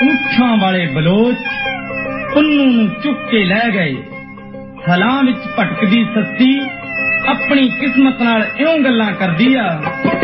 ਊਠਾਂ ਵਾਲੇ ਬਲੋਚ ਪੁੰਨੂ ਨੂੰ ਚੁੱਕ ਕੇ ਲੈ ਗਏ। ਹਲਾਂ ਵਿੱਚ ਭਟਕਦੀ ਸੱਸੀ ਆਪਣੀ ਕਿਸਮਤ ਨਾਲ ਇਉਂ ਗੱਲਾਂ ਕਰਦੀ ਆ।